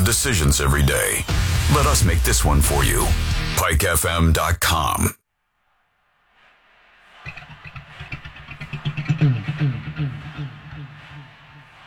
of decisions every day. Let us make this one for you. PikeFM.com.